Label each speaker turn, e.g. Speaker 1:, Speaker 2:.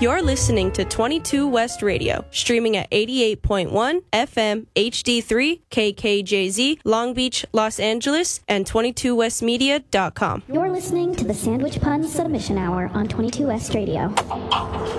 Speaker 1: You're listening to 22 West Radio, streaming at 88.1 FM HD3 KKJZ, Long Beach, Los Angeles, and 22westmedia.com.
Speaker 2: You're listening to the Sandwich Pun Submission Hour on 22 West Radio.